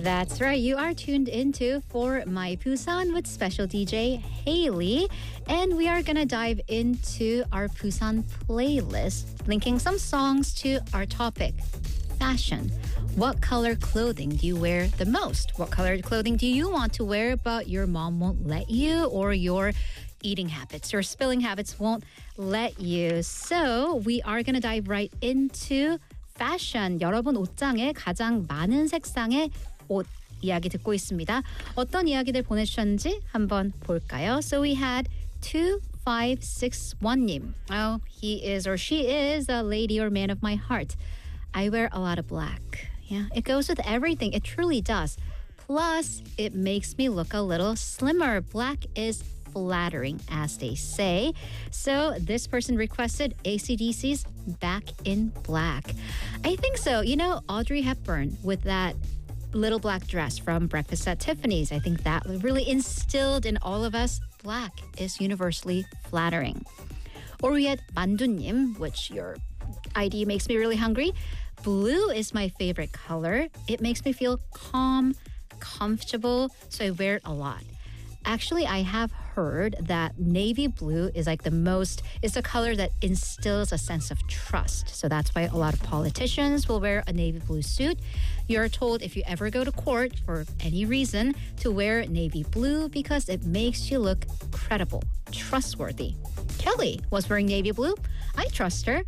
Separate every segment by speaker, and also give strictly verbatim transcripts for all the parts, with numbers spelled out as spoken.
Speaker 1: That's right. You are tuned into For My Busan with special D J Haley. And we are going to dive into our Busan playlist, linking some songs to our topic, fashion. What color clothing do you wear the most? What color clothing do you want to wear but your mom won't let you, or your eating habits or spilling habits won't let you? So we are going to dive right into fashion. 여러분 옷장에 가장 많은 색상의 옷 이야기 듣고 있습니다. 어떤 이야기들 보내주셨는지 한번 볼까요? So we had two five six one 님. Oh, he is or she is a lady or man of my heart. I wear a lot of black. Yeah, it goes with everything. It truly does. Plus, it makes me look a little slimmer. Black is flattering, as they say. So this person requested A C D C's Back in Black. I think so. You know, Audrey Hepburn with that little black dress from Breakfast at Tiffany's. I think that really instilled in all of us, black is universally flattering. Or we had 만두님, which your I D makes me really hungry. Blue is my favorite color. It makes me feel calm, comfortable, so I wear it a lot. Actually, I have heard that navy blue is like the most, is the color that instills a sense of trust. So that's why a lot of politicians will wear a navy blue suit. You're told if you ever go to court for any reason to wear navy blue because it makes you look credible, trustworthy. Kelly was wearing navy blue. I trust her.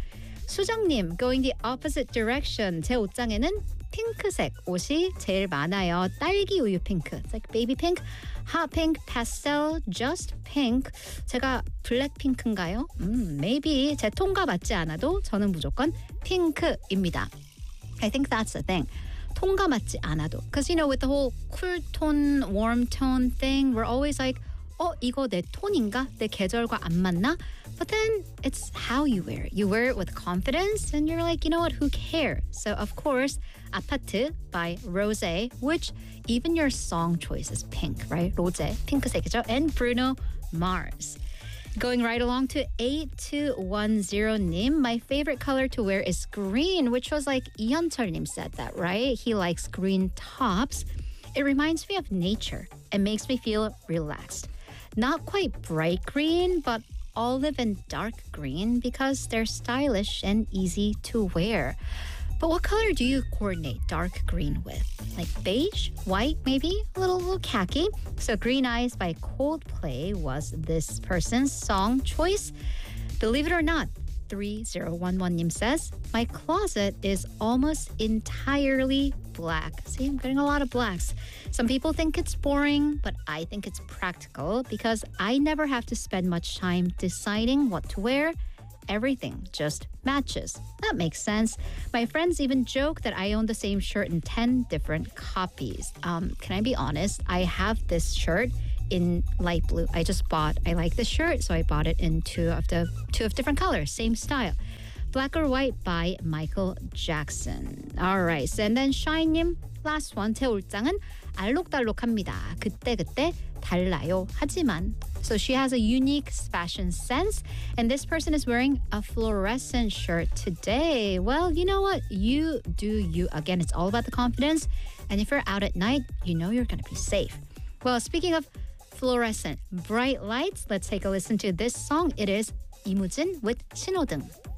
Speaker 1: 수정님, going the opposite direction. 제 옷장에는 핑크색 옷이 제일 많아요. 딸기 우유 핑크. It's like baby pink, hot pink, pastel, just pink. 제가 블랙 핑크인가요? 음, maybe. 제 톤과 맞지 않아도 저는 무조건 핑크입니다. I think that's the thing. 톤과 맞지 않아도. Because, you know, with the whole cool tone, warm tone thing, we're always like, 어, 이거 내 톤인가? 내 계절과 안 맞나? But then it's how you wear it. You wear it with confidence and you're like, you know what, who cares? So of course, 아파트 by Rosé, which even your song choice is pink, right? Rosé, 핑크색이죠. And Bruno Mars. Going right along to eight two one zero 님, my favorite color to wear is green, which was like 이현철 님 said that, right? He likes green tops. It reminds me of nature and makes me feel relaxed. Not quite bright green, but olive and dark green because they're stylish and easy to wear. But what color do you coordinate dark green with? Like beige, white, maybe a little, little khaki? So Green Eyes by Coldplay was this person's song choice. Believe it or not, three zero one one 님 says, my closet is almost entirely black. See, I'm getting a lot of blacks. Some people think it's boring, but I think it's practical because I never have to spend much time deciding what to wear. Everything just matches. That makes sense. My friends even joke that I own the same shirt in ten different copies. Um, can I be honest? I have this shirt in light blue. I just bought, I like the shirt, so I bought it in two of the two of different colors, same style. Black or White by Michael Jackson. All right, so and then Shine님, last one. 제 옷장은 알록달록합니다. 그때그때 달라요. 하지만. So she has a unique fashion sense, and this person is wearing a fluorescent shirt today. Well, you know what? You do you. Again, it's all about the confidence, and if you're out at night, you know you're going to be safe. Well, speaking of fluorescent, bright lights, let's take a listen to this song. It is 이무진 with 신호등.